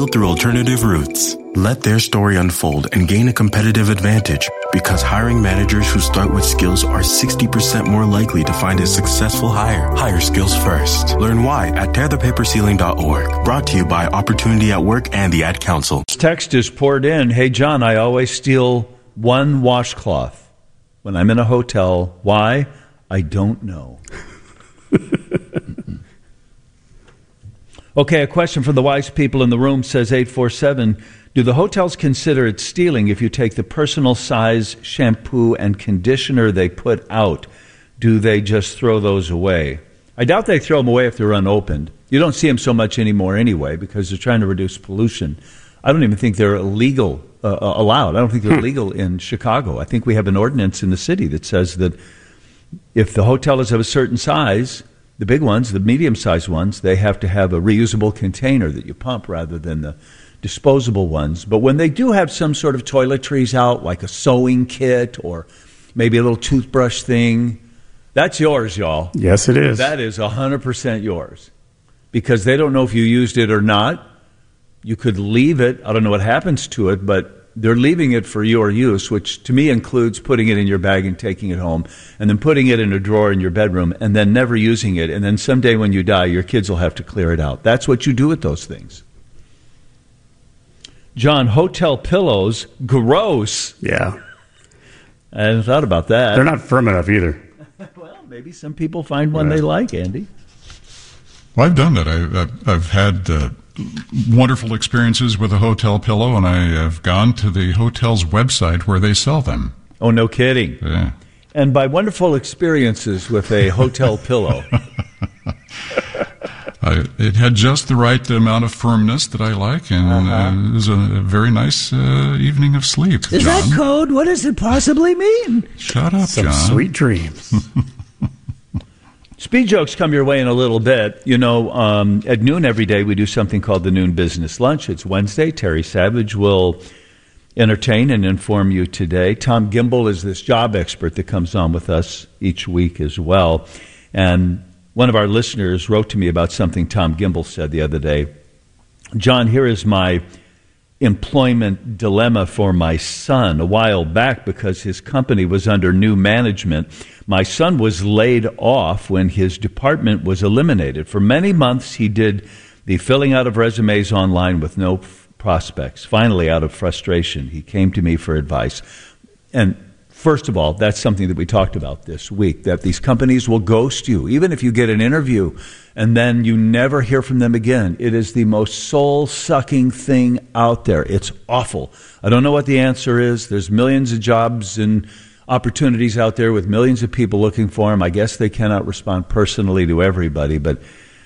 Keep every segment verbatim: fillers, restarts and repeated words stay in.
built through alternative routes. Let their story unfold and gain a competitive advantage, because hiring managers who start with skills are sixty percent more likely to find a successful hire. Hire skills first. Learn why at tear the paper ceiling dot org. Brought to you by Opportunity at Work and the Ad Council. Text is poured in. Hey, John, I always steal one washcloth when I'm in a hotel. Why? I don't know. Okay, a question for the wise people in the room, says eight four seven. Do the hotels consider it stealing if you take the personal size shampoo and conditioner they put out? Do they just throw those away? I doubt they throw them away if they're unopened. You don't see them so much anymore anyway, because they're trying to reduce pollution. I don't even think they're illegal, uh, allowed. I don't think they're legal in Chicago. I think we have an ordinance in the city that says that if the hotel is of a certain size, the big ones, the medium-sized ones, they have to have a reusable container that you pump rather than the disposable ones. But when they do have some sort of toiletries out, like a sewing kit or maybe a little toothbrush thing, that's yours, y'all. Yes, it is. That is one hundred percent yours, because they don't know if you used it or not. You could leave it. I don't know what happens to it, but they're leaving it for your use, which to me includes putting it in your bag and taking it home, and then putting it in a drawer in your bedroom, and then never using it. And then someday when you die, your kids will have to clear it out. That's what you do with those things. John, hotel pillows, gross. Yeah. I hadn't thought about that. They're not firm enough either. Well, maybe some people find one Yeah. they like, Andy. Well, I've done that. I, I've, I've had uh, wonderful experiences with a hotel pillow, and I have gone to the hotel's website where they sell them. Oh, no kidding. Yeah. And by wonderful experiences with a hotel pillow. I, it had just the right amount of firmness that I like, and Uh-huh. uh, it was a, a very nice uh, evening of sleep. Is John. that code? What does it possibly mean? Shut up, Some John. sweet dreams. Speed jokes come your way in a little bit. You know, um, at noon every day we do something called the Noon Business Lunch. It's Wednesday. Terry Savage will entertain and inform you today. Tom Gimbel is this job expert that comes on with us each week as well. And one of our listeners wrote to me about something Tom Gimbel said the other day. John, here is my employment dilemma for my son. A while back, because his company was under new management, my son was laid off when his department was eliminated. For many months, he did the filling out of resumes online with no f- prospects. Finally, out of frustration, he came to me for advice. And first of all, that's something that we talked about this week, that these companies will ghost you, even if you get an interview and then you never hear from them again. It is the most soul-sucking thing out there. It's awful. I don't know what the answer is. There's millions of jobs and opportunities out there with millions of people looking for them. I guess they cannot respond personally to everybody, but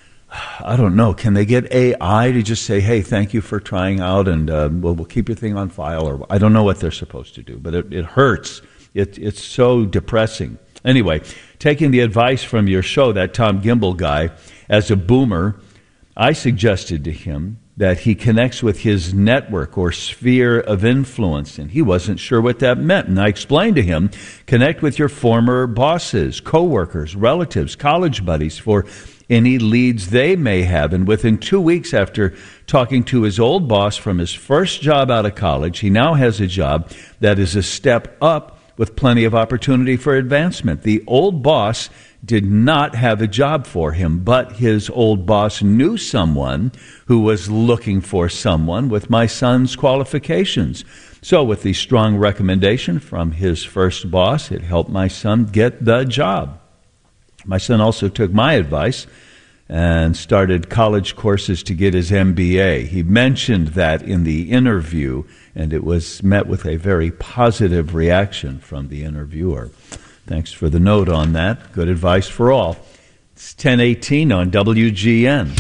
I don't know. Can they get A I to just say, hey, thank you for trying out, and uh, we'll, we'll keep your thing on file? Or I don't know what they're supposed to do, but it, it hurts. It, it's so depressing. Anyway, taking the advice from your show, that Tom Gimbel guy, as a boomer, I suggested to him that he connects with his network or sphere of influence, and he wasn't sure what that meant. And I explained to him, connect with your former bosses, coworkers, relatives, college buddies for any leads they may have. And within two weeks after talking to his old boss from his first job out of college, he now has a job that is a step up with plenty of opportunity for advancement. The old boss did not have a job for him, but his old boss knew someone who was looking for someone with my son's qualifications. So with the strong recommendation from his first boss, it helped my son get the job. My son also took my advice and started college courses to get his M B A. He mentioned that in the interview, and it was met with a very positive reaction from the interviewer. Thanks for the note on that. Good advice for all. It's ten eighteen on W G N.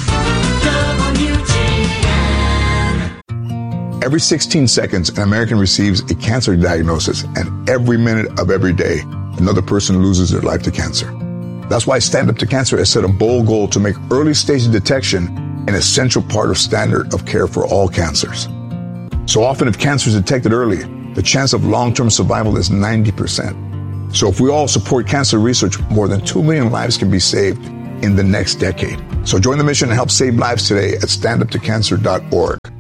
W G N. Every sixteen seconds, an American receives a cancer diagnosis, and every minute of every day, another person loses their life to cancer. That's why Stand Up to Cancer has set a bold goal to make early stage detection an essential part of standard of care for all cancers. So often, if cancer is detected early, the chance of long-term survival is ninety percent. So if we all support cancer research, more than two million lives can be saved in the next decade. So join the mission and help save lives today at stand up to cancer dot org.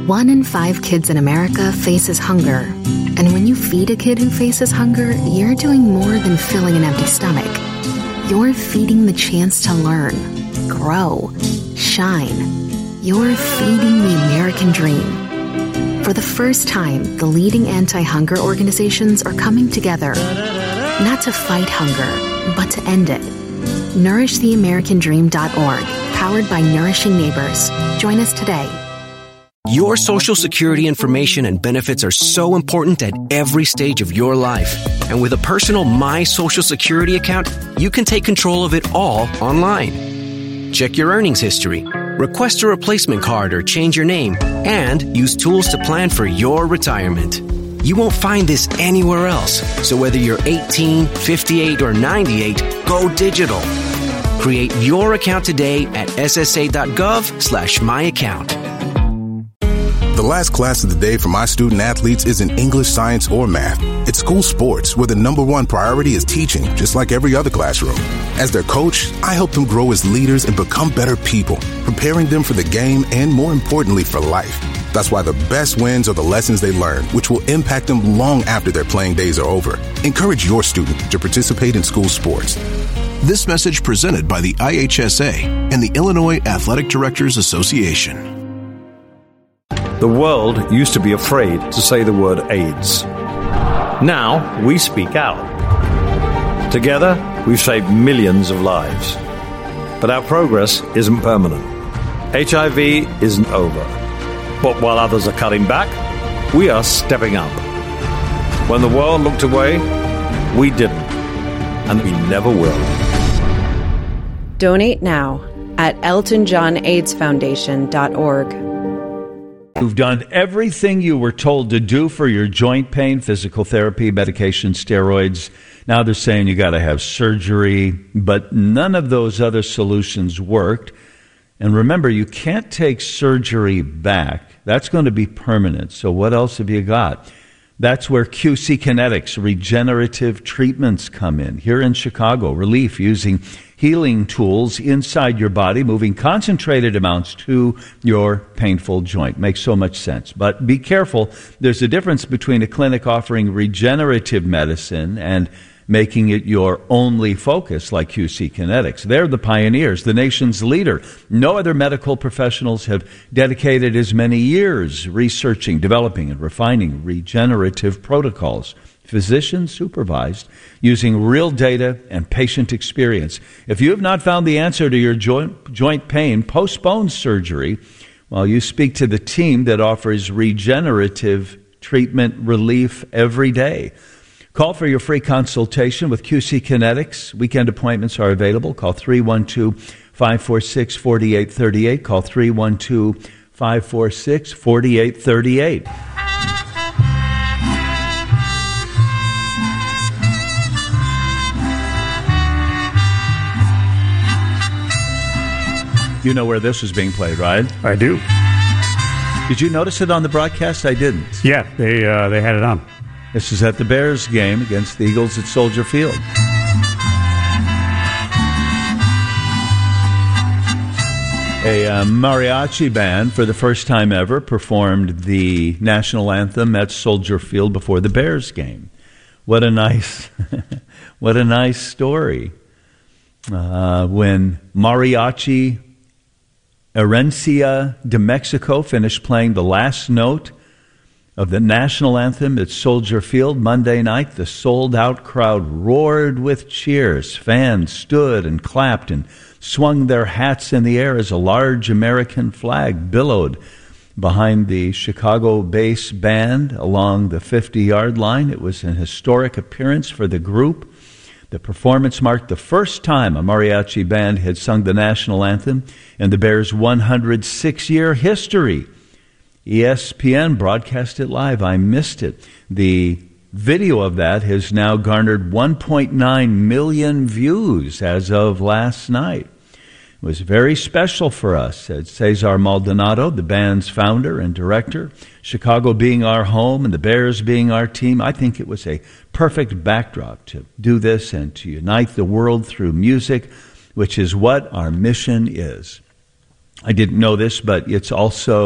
One in five kids in America faces hunger. And when you feed a kid who faces hunger, you're doing more than filling an empty stomach. You're feeding the chance to learn, grow, shine. You're feeding the American dream. For the first time, the leading anti-hunger organizations are coming together, not to fight hunger, but to end it. nourish the american dream dot org, powered by Nourishing Neighbors. Join us today. Your Social Security information and benefits are so important at every stage of your life. And with a personal My Social Security account, you can take control of it all online. Check your earnings history, request a replacement card or change your name, and use tools to plan for your retirement. You won't find this anywhere else. So whether you're eighteen, fifty-eight, or ninety-eight, go digital. Create your account today at s s a dot gov slash my account. The last class of the day for my student athletes isn't English, science, or math. It's school sports, where the number one priority is teaching, just like every other classroom. As their coach, I help them grow as leaders and become better people, preparing them for the game and, more importantly, for life. That's why the best wins are the lessons they learn, which will impact them long after their playing days are over. Encourage your student to participate in school sports. This message presented by the I H S A and the Illinois Athletic Directors Association. The world used to be afraid to say the word AIDS. Now we speak out. Together, we've saved millions of lives. But our progress isn't permanent. H I V isn't over. But while others are cutting back, we are stepping up. When the world looked away, we didn't. And we never will. Donate now at elton john aids foundation dot org. You've done everything you were told to do for your joint pain, physical therapy, medication, steroids. Now they're saying you got to have surgery, but none of those other solutions worked. And remember, you can't take surgery back. That's going to be permanent. So what else have you got? That's where Q C Kinetics regenerative treatments come in. Here in Chicago, relief using healing tools inside your body, moving concentrated amounts to your painful joint. Makes so much sense. But be careful. There's a difference between a clinic offering regenerative medicine and making it your only focus like Q C Kinetics. They're the pioneers, the nation's leader. No other medical professionals have dedicated as many years researching, developing, and refining regenerative protocols. Physician supervised, using real data and patient experience. If you have not found the answer to your joint, joint pain, postpone surgery while you speak to the team that offers regenerative treatment relief every day. Call for your free consultation with Q C Kinetics. Weekend appointments are available. Call three one two, five four six, four eight three eight. Call three one two, five four six, four eight three eight. You know where this was being played, right? I do. Did you notice it on the broadcast? I didn't. Yeah, they uh, they had it on. This is at the Bears game against the Eagles at Soldier Field. A uh, mariachi band, for the first time ever, performed the national anthem at Soldier Field before the Bears game. What a nice, what a nice story. Uh, when Mariachi Herencia de Mexico finished playing the last note of the national anthem at Soldier Field Monday night, the sold-out crowd roared with cheers. Fans stood and clapped and swung their hats in the air as a large American flag billowed behind the Chicago bass band along the fifty-yard line. It was an historic appearance for the group. The performance marked the first time a mariachi band had sung the national anthem in the Bears' one hundred six year history. E S P N broadcast it live. I missed it. The video of that has now garnered one point nine million views as of last night. It was very special for us, said Cesar Maldonado, the band's founder and director. Chicago being our home and the Bears being our team, I think it was a perfect backdrop to do this and to unite the world through music, which is what our mission is. I didn't know this, but it's also